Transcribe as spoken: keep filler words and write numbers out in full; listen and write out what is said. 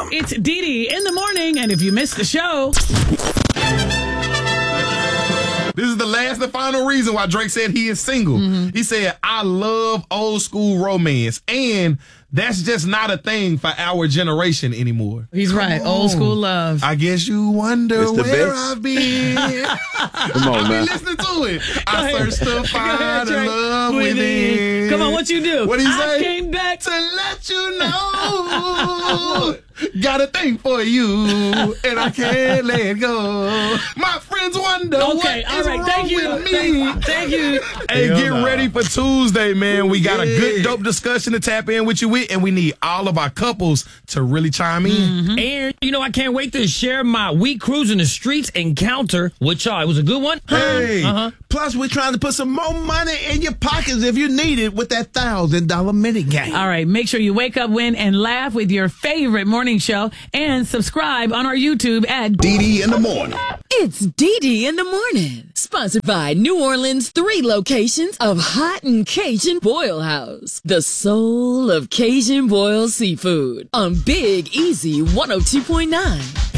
It's Dee Dee in the morning, and if you missed the show... This is the last and final reason why Drake said he is single. Mm-hmm. He said, I love old school romance. And that's just not a thing for our generation anymore. He's Come right. on. Old school love. I guess you wonder It's the where best. I've been. Come on, I've man. been listening to it. I ahead. searched to find ahead, the Drake. love Within. within. Come on, what you do? What he I say? came back To let you know. Got a thing for you, and I can't let go. My friends wonder Okay, what all is right. wrong Thank you. with me. Thank you. Hey, Hell get nah. ready for Tuesday, man. We got a Yeah. good, dope discussion to tap in with you with, and we need all of our couples to really chime in. Mm-hmm. And, you know, I can't wait to share my week cruising the streets encounter with y'all. It was a good one. Hey, Uh-huh. plus we're trying to put some more money in your pockets if you need it with that thousand dollar mini game. All right, make sure you wake up, win, and laugh with your favorite morning show, and subscribe on our YouTube at Dee Dee in the morning. It's Dee Dee in the morning. Sponsored by New Orleans' three locations of Hot and Cajun Boil House. The soul of Cajun boiled seafood on Big Easy one oh two point nine.